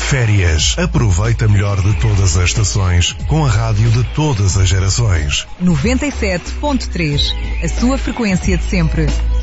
Férias. Aproveita melhor de todas as estações com a rádio de todas as gerações. 97.3. A sua frequência de sempre.